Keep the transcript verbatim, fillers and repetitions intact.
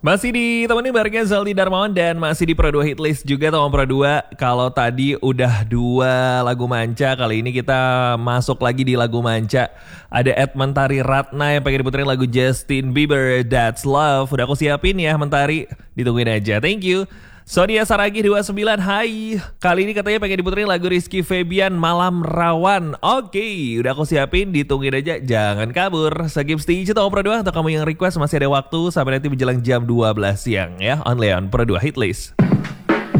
Masih ditemani barengan Zaldi Darmawan dan masih di Pro dua Hitlist juga teman Pro dua. Kalau tadi udah dua lagu manca, kali ini kita masuk lagi di lagu manca. Ada Ed Mentari Ratna yang pengen diputerin lagu Justin Bieber, That's Love. Udah aku siapin ya Mentari, ditungguin aja. Thank you. Sonia Saragi dua puluh sembilan, hai. Kali ini katanya pengen diputerin lagu Rizky Febian, Malam Rawan. Oke, udah aku siapin, ditungguin aja. Jangan kabur. Skip stay itu Pro dua. Untuk kamu yang request masih ada waktu sampai nanti menjelang jam dua belas siang ya. Only on Pro dua Hitlist.